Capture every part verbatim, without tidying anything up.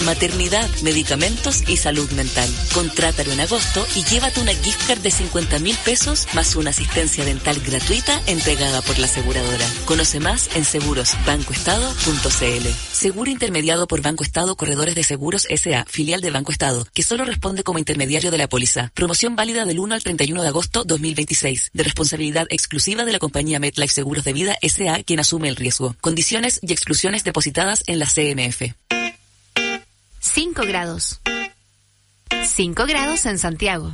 maternidad, medicamentos y salud mental. Contrátalo en agosto y llévate una gift card de cincuenta mil pesos más una asistencia dental gratuita entregada por la aseguradora. Conoce más en seguros banco estado punto c l. Seguro intermediado por Banco Estado Corredores de Seguros S A, filial de Banco Estado, que solo responde como intermediario de la póliza. Promoción válida del uno al treinta y uno de agosto dos mil veintiséis. De responsabilidad exclusiva de la compañía MetLife Seguros de Vida S A, quien asume el riesgo. Condiciones y exclusiones depositadas en la C M F. cinco grados. cinco grados en Santiago.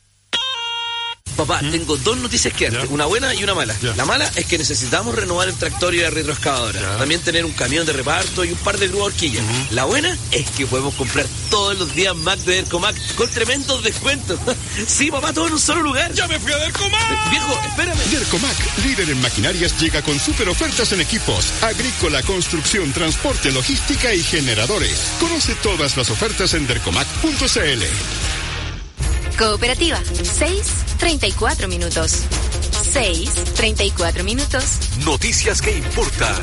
Papá, ¿Mm? tengo dos noticias que darte, una buena y una mala. Ya. La mala es que necesitamos renovar el tractor y la retroexcavadora. Ya. También tener un camión de reparto y un par de grúas horquillas. Uh-huh. La buena es que podemos comprar todos los días Mac de Dercomac con tremendos descuentos. Sí, papá, todo en un solo lugar. ¡Ya me fui a Dercomac! Eh, viejo, espérame. Dercomac, líder en maquinarias, llega con super ofertas en equipos, agrícola, construcción, transporte, logística y generadores. Conoce todas las ofertas en dercomac punto c l. Cooperativa, seis treinta y cuatro minutos. seis treinta y cuatro minutos. Noticias que importan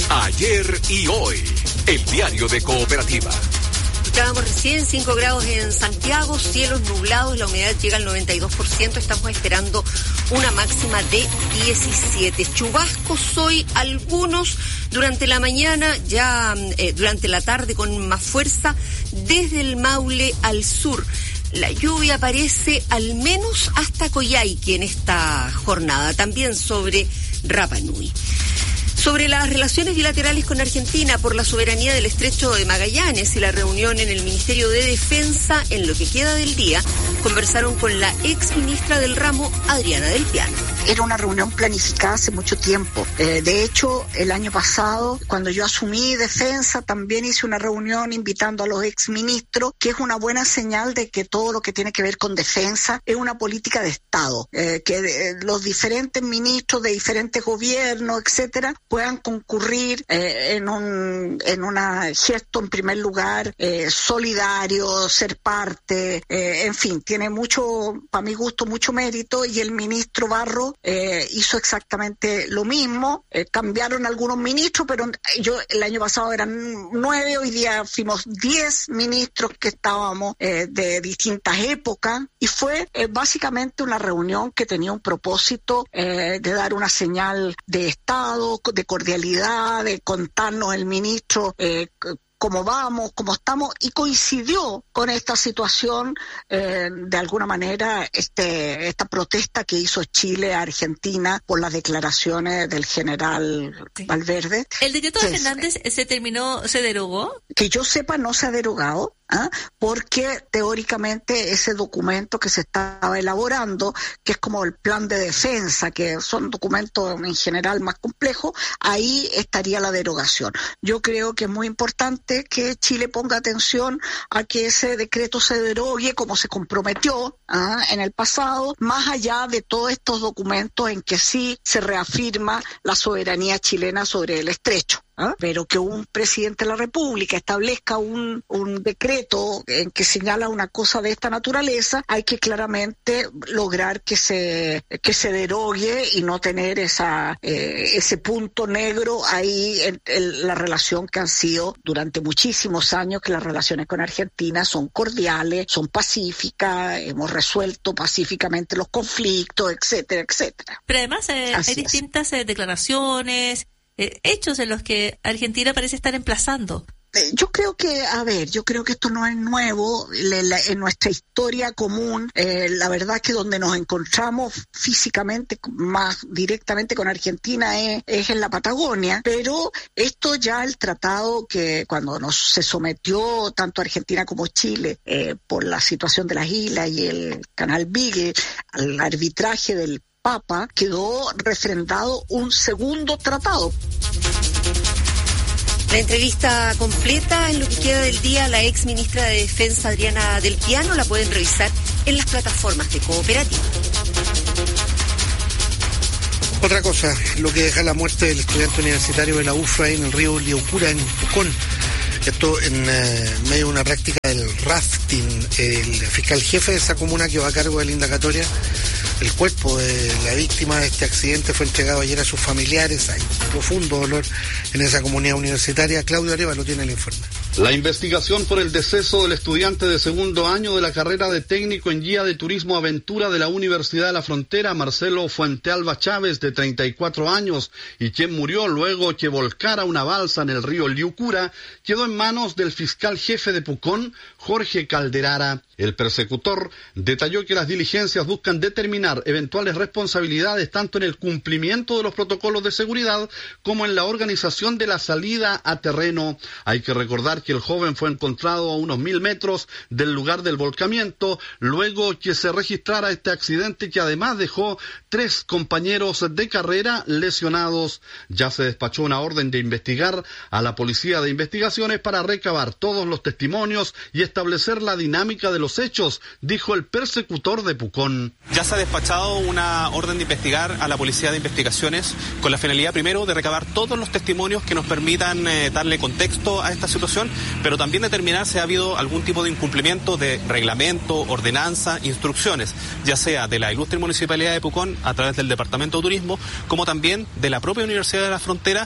ayer y hoy. El diario de Cooperativa. Estábamos recién cinco grados en Santiago, cielos nublados, la humedad llega al noventa y dos por ciento, estamos esperando una máxima de diecisiete. Chubascos hoy algunos durante la mañana, ya eh, durante la tarde con más fuerza, desde el Maule al sur. La lluvia aparece al menos hasta Coyhaique en esta jornada, también sobre Rapa Nui. Sobre las relaciones bilaterales con Argentina por la soberanía del Estrecho de Magallanes y la reunión en el Ministerio de Defensa, en lo que queda del día, conversaron con la ex ministra del ramo, Adriana del Piano. Era una reunión planificada hace mucho tiempo. Eh, de hecho, el año pasado, cuando yo asumí Defensa, también hice una reunión invitando a los exministros, que es una buena señal de que todo lo que tiene que ver con defensa es una política de Estado, eh, que eh, los diferentes ministros de diferentes gobiernos, etcétera, puedan concurrir eh, en un en una gesto, en primer lugar, eh, solidario, ser parte, eh, en fin, tiene mucho, para mi gusto, mucho mérito, y el ministro Barro eh, hizo exactamente lo mismo. Eh, cambiaron algunos ministros, pero yo el año pasado eran nueve, hoy día fuimos diez ministros que estábamos eh, de distintas épocas, y fue eh, básicamente una reunión que tenía un propósito eh, de dar una señal de Estado, de cordialidad, de contarnos el ministro eh, cómo vamos, cómo estamos, y coincidió con esta situación, eh, de alguna manera, este esta protesta que hizo Chile a Argentina por las declaraciones del general sí. Valverde. ¿El decreto de Fernández se terminó, se derogó? Que yo sepa, no se ha derogado. ¿Ah? Porque teóricamente ese documento que se estaba elaborando, que es como el plan de defensa, que son documentos en general más complejos, ahí estaría la derogación. Yo creo que es muy importante que Chile ponga atención a que ese decreto se derogue como se comprometió ¿ah? en el pasado, más allá de todos estos documentos en que sí se reafirma la soberanía chilena sobre el estrecho. ¿Ah? Pero que un presidente de la República establezca un, un decreto en que señala una cosa de esta naturaleza, hay que claramente lograr que se que se derogue y no tener esa eh, ese punto negro ahí en, en la relación que han sido durante muchísimos años, que las relaciones con Argentina son cordiales, son pacíficas, hemos resuelto pacíficamente los conflictos, etcétera, etcétera. Pero además eh, hay distintas eh, declaraciones, Eh, hechos en los que Argentina parece estar emplazando. Eh, yo creo que, a ver, yo creo que esto no es nuevo. Le, la, en nuestra historia común, eh, la verdad es que donde nos encontramos físicamente más directamente con Argentina es, es en la Patagonia, pero esto ya el tratado que cuando nos se sometió tanto Argentina como Chile eh, por la situación de las islas y el canal Beagle al arbitraje del Papa, quedó refrendado un segundo tratado. La entrevista completa en lo que queda del día, la ex ministra de Defensa Adriana del Piano, la pueden revisar en las plataformas de Cooperativa. Otra cosa, lo que deja la muerte del estudiante universitario de la U F R A en el río Liucura, en Pucón. Esto en eh, medio de una práctica del rafting. El fiscal jefe de esa comuna, que va a cargo de la indagatoria, el cuerpo de la víctima de este accidente fue entregado ayer a sus familiares. Hay profundo dolor en esa comunidad universitaria. Claudio Arevalo tiene el informe. La investigación por el deceso del estudiante de segundo año de la carrera de técnico en guía de turismo aventura de la Universidad de la Frontera, Marcelo Fuentealba Chávez, de treinta y cuatro años, y quien murió luego que volcara una balsa en el río Liucura, quedó en manos del fiscal jefe de Pucón, Jorge Calderara. El persecutor detalló que las diligencias buscan determinar eventuales responsabilidades tanto en el cumplimiento de los protocolos de seguridad como en la organización de la salida a terreno. Hay que recordar que el joven fue encontrado a unos mil metros del lugar del volcamiento, luego que se registrara este accidente que además dejó tres compañeros de carrera lesionados. Ya se despachó una orden de investigar a la Policía de Investigaciones para recabar todos los testimonios y establecer la dinámica de los hechos, dijo el persecutor de Pucón. Ya se ha despachado una orden de investigar a la Policía de Investigaciones con la finalidad primero de recabar todos los testimonios que nos permitan eh, darle contexto a esta situación, pero también determinar si ha habido algún tipo de incumplimiento de reglamento, ordenanza, instrucciones, ya sea de la ilustre Municipalidad de Pucón a través del Departamento de Turismo, como también de la propia Universidad de la Frontera,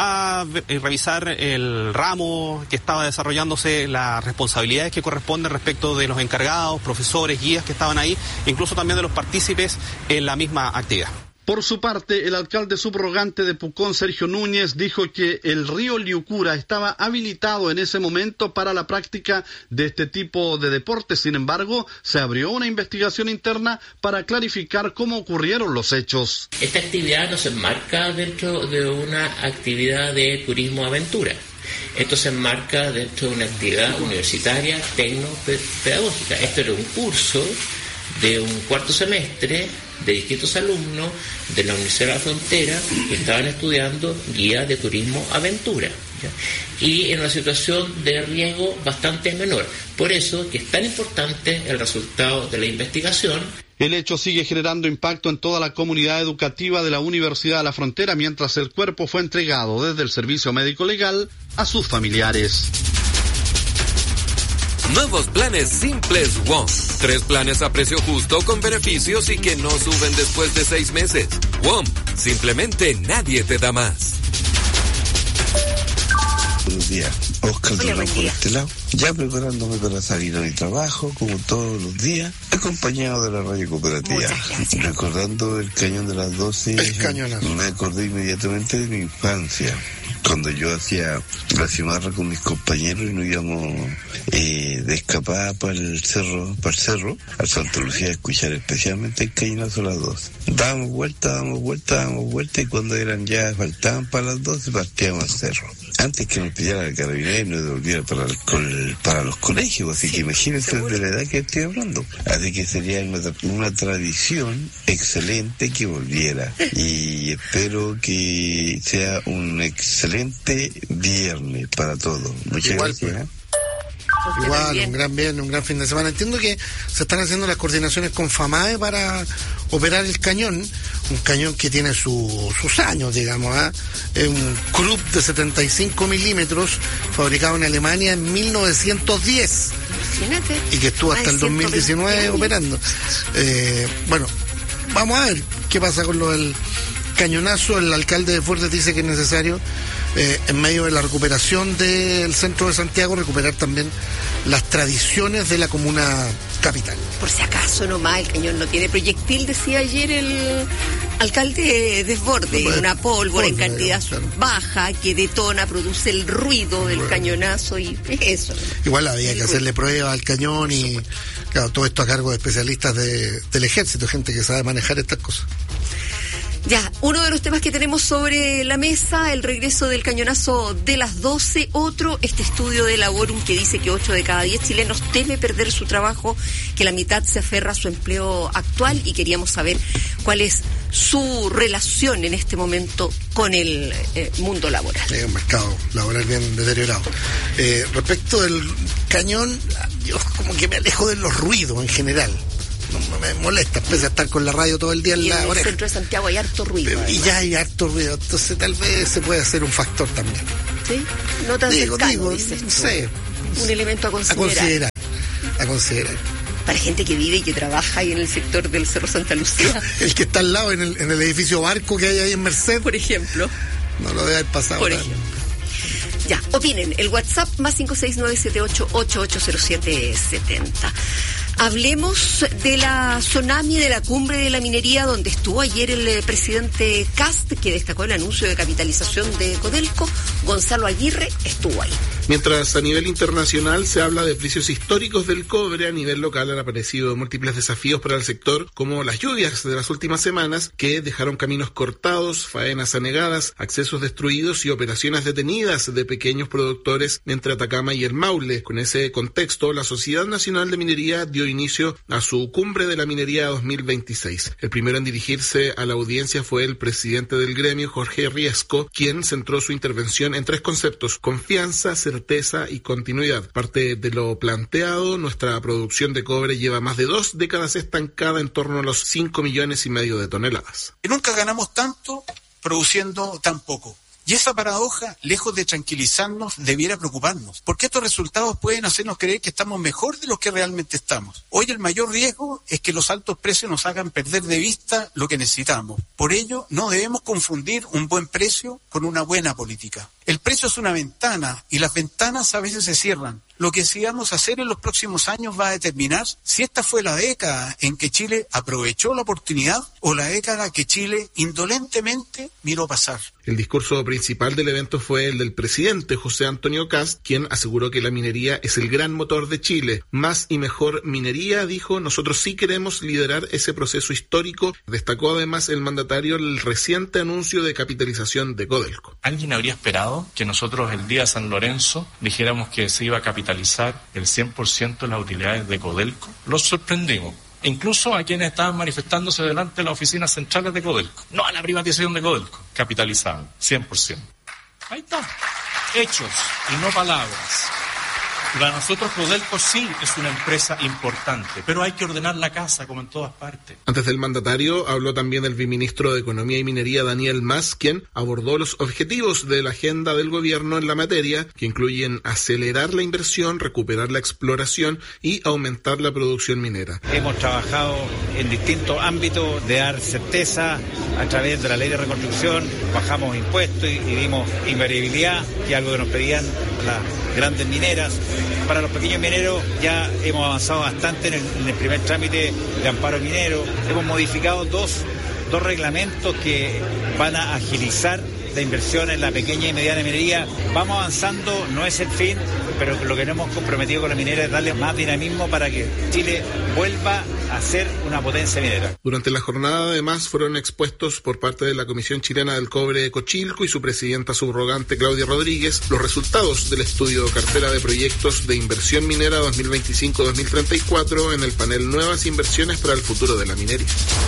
a eh, revisar el ramo que estaba desarrollándose, las responsabilidades que corresponden respecto de los encargados, profesores, guías que estaban ahí, incluso también de los partícipes en la misma actividad. Por su parte, el alcalde subrogante de Pucón, Sergio Núñez, dijo que el río Liucura estaba habilitado en ese momento para la práctica de este tipo de deportes. Sin embargo, se abrió una investigación interna para clarificar cómo ocurrieron los hechos. Esta actividad no se enmarca dentro de una actividad de turismo aventura. Esto se enmarca dentro de una actividad universitaria tecno-pedagógica. Esto era un curso de un cuarto semestre de distintos alumnos de la Universidad de la Frontera que estaban estudiando guía de turismo aventura, ¿ya? Y en una situación de riesgo bastante menor. Por eso que es tan importante el resultado de la investigación. El hecho sigue generando impacto en toda la comunidad educativa de la Universidad de la Frontera, mientras el cuerpo fue entregado desde el Servicio Médico Legal a sus familiares. Nuevos planes simples W O M. Tres planes a precio justo con beneficios y que no suben después de seis meses. W O M. Simplemente nadie te da más. Buenos días, Oscar de Ramos por este lado. Ya preparándome para salir a mi trabajo, como todos los días, acompañado de la radio cooperativa. Recordando el cañón de las doce, el cañonazo. Me acordé inmediatamente de mi infancia, cuando yo hacía la cimarra con mis compañeros y nos íbamos eh, de escapada para el cerro, para el cerro, al Santa Lucía, a escuchar especialmente el cañonazo a las doce. Dábamos vuelta, dábamos vuelta, dábamos vuelta, y cuando eran ya, faltaban para las doce, partíamos al cerro. Antes que nos pillara el carabinero y nos devolviera para, el, para los colegios, así sí, que imagínense de la edad que estoy hablando. Así que sería una, una tradición excelente que volviera, y espero que sea un excelente viernes para todos. Muchas Igual, gracias. Pues. Igual, un gran viernes, un gran fin de semana. Entiendo que se están haciendo las coordinaciones con FAMAE para operar el cañón, un cañón que tiene su, sus años, digamos, ¿eh? Es un Krupp de setenta y cinco milímetros, fabricado en Alemania en mil novecientos diez. Imagínate. Y que estuvo hasta Ay, el dos mil diecinueve operando. Eh, bueno, vamos a ver qué pasa con lo del cañonazo. El alcalde de Fuertes dice que es necesario, Eh, en medio de la recuperación del centro de Santiago, recuperar también las tradiciones de la comuna capital. Por si acaso nomás, el cañón no tiene proyectil, decía ayer el alcalde Desborde, no, una pólvora en cantidad claro. baja que detona, produce el ruido del bueno. cañonazo, y es eso. Igual había que hacerle pruebas al cañón y claro, todo esto a cargo de especialistas de, del ejército, gente que sabe manejar estas cosas. Ya, uno de los temas que tenemos sobre la mesa, el regreso del cañonazo de las doce. Otro, este estudio de Laborum que dice que ocho de cada diez chilenos teme perder su trabajo, que la mitad se aferra a su empleo actual, y queríamos saber cuál es su relación en este momento con el eh, mundo laboral. Es un mercado laboral bien deteriorado. Eh, respecto del cañón, yo como que me alejo de los ruidos en general. No me molesta, empecé a estar con la radio todo el día en y la en el oreja. centro de Santiago hay harto ruido. Pero, y ya hay harto ruido, entonces tal vez se puede hacer un factor también. ¿Sí? No tan digo, cercano, digo, dices no tú. sé. Un elemento a considerar. A considerar. A considerar. Para gente que vive y que trabaja ahí en el sector del Cerro Santa Lucía. El que está al lado, en el, en el edificio Barco que hay ahí en Merced. Por ejemplo. No lo debe haber pasado. Por nada. ejemplo. Ya, opinen. El WhatsApp más cinco seis nueve siete ocho ocho ocho cero siete siete cero. Hablemos de la tsunami de la cumbre de la minería, donde estuvo ayer el eh, presidente Kast, que destacó el anuncio de capitalización de Codelco. Gonzalo Aguirre estuvo ahí. Mientras a nivel internacional se habla de precios históricos del cobre, a nivel local han aparecido múltiples desafíos para el sector, como las lluvias de las últimas semanas, que dejaron caminos cortados, faenas anegadas, accesos destruidos y operaciones detenidas de pequeños productores entre Atacama y el Maule. Con ese contexto, la Sociedad Nacional de Minería dio inicio a su cumbre de la minería dos mil veintiséis. El primero en dirigirse a la audiencia fue el presidente del gremio, Jorge Riesco, quien centró su intervención en tres conceptos: confianza, certeza y continuidad. Parte de lo planteado, nuestra producción de cobre lleva más de dos décadas estancada en torno a los cinco millones y medio de toneladas. Nunca ganamos tanto produciendo tan poco. Y esa paradoja, lejos de tranquilizarnos, debiera preocuparnos, porque estos resultados pueden hacernos creer que estamos mejor de lo que realmente estamos. Hoy el mayor riesgo es que los altos precios nos hagan perder de vista lo que necesitamos. Por ello, no debemos confundir un buen precio con una buena política. El precio es una ventana y las ventanas a veces se cierran. Lo que decidamos hacer en los próximos años va a determinar si esta fue la década en que Chile aprovechó la oportunidad o la década que Chile indolentemente miró pasar. El discurso principal del evento fue el del presidente José Antonio Kast, quien aseguró que la minería es el gran motor de Chile. Más y mejor minería, dijo, nosotros sí queremos liderar ese proceso histórico. Destacó además el mandatario el reciente anuncio de capitalización de Codelco. ¿Alguien habría esperado que nosotros el día de San Lorenzo dijéramos que se iba a capitalizar el cien por ciento de las utilidades de Codelco? Los sorprendimos. Incluso a quienes estaban manifestándose delante de las oficinas centrales de Codelco. No a la privatización de Codelco. Capitalizaban, cien por ciento. Ahí está. Hechos y no palabras. Para nosotros Codelco sí es una empresa importante, pero hay que ordenar la casa como en todas partes. Antes del mandatario habló también el viceministro de Economía y Minería, Daniel Mas, quien abordó los objetivos de la agenda del gobierno en la materia, que incluyen acelerar la inversión, recuperar la exploración y aumentar la producción minera. Hemos trabajado en distintos ámbitos de dar certeza a través de la ley de reconstrucción, bajamos impuestos y, y dimos invariabilidad, que es algo que nos pedían las grandes mineras. Para los pequeños mineros ya hemos avanzado bastante en el, en el primer trámite de amparo minero. Hemos modificado dos, dos reglamentos que van a agilizar la inversión en la pequeña y mediana minería. Vamos avanzando, no es el fin, pero lo que nos hemos comprometido con la minera es darle más dinamismo para que Chile vuelva a ser una potencia minera. Durante la jornada además fueron expuestos por parte de la Comisión Chilena del Cobre Cochilco y su presidenta subrogante Claudia Rodríguez los resultados del estudio Cartera de Proyectos de Inversión Minera dos mil veinticinco a dos mil treinta y cuatro en el panel Nuevas Inversiones para el Futuro de la Minería.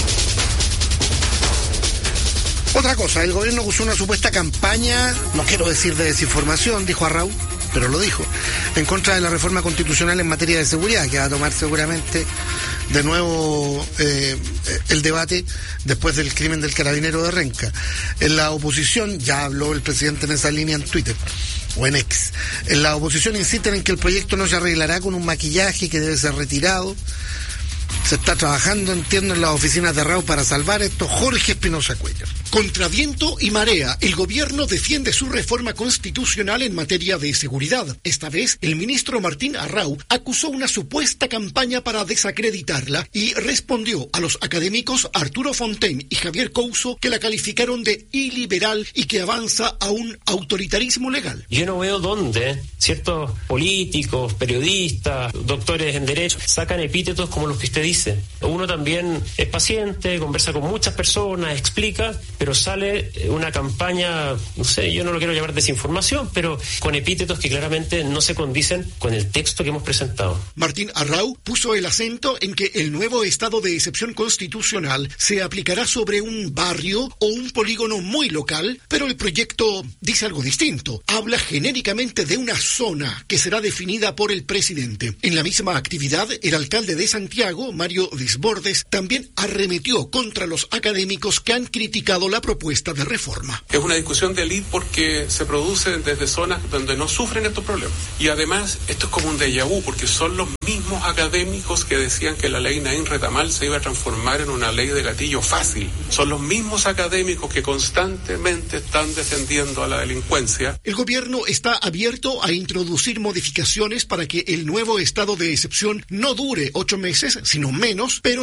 Otra cosa, el gobierno usó una supuesta campaña, no quiero decir de desinformación, dijo Arrau, pero lo dijo, en contra de la reforma constitucional en materia de seguridad, que va a tomar seguramente de nuevo eh, el debate después del crimen del carabinero de Renca. En la oposición, ya habló el presidente en esa línea en Twitter, o en X, en la oposición insisten en que el proyecto no se arreglará con un maquillaje que debe ser retirado. Se está trabajando, entiendo, en las oficinas de Arrau para salvar esto. Jorge Espinosa Cuellar. Contra viento y marea, el gobierno defiende su reforma constitucional en materia de seguridad. Esta vez, el ministro Martín Arrau acusó una supuesta campaña para desacreditarla y respondió a los académicos Arturo Fontaine y Javier Couso, que la calificaron de iliberal y que avanza a un autoritarismo legal. Yo no veo dónde ciertos políticos, periodistas, doctores en derecho sacan epítetos como los que usted dice. Uno también es paciente, conversa con muchas personas, explica, pero sale una campaña, no sé, yo no lo quiero llamar desinformación, pero con epítetos que claramente no se condicen con el texto que hemos presentado. Martín Arrau puso el acento en que el nuevo estado de excepción constitucional se aplicará sobre un barrio o un polígono muy local, pero el proyecto dice algo distinto. Habla genéricamente de una zona que será definida por el presidente. En la misma actividad, el alcalde de Santiago, Mario Desbordes, también arremetió contra los académicos que han criticado criticado la propuesta de reforma. Es una discusión de élite porque se produce desde zonas donde no sufren estos problemas. Y además, esto es como un déjà vu, porque son los mismos académicos que decían que la ley Naín Retamal se iba a transformar en una ley de gatillo fácil. Son los mismos académicos que constantemente están defendiendo a la delincuencia. El gobierno está abierto a introducir modificaciones para que el nuevo estado de excepción no dure ocho meses, sino menos, pero